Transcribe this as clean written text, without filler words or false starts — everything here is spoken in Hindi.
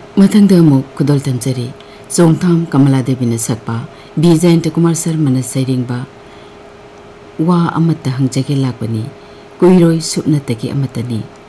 मथंग अमुक खुदल तमजरी चोंगथाम कमला देवी ने सकपा बी जयंत कुमार शर्मा सैरिंगबा वा अमत हंगजगे लापनी कुइरोय सुपनतगी अमतनी।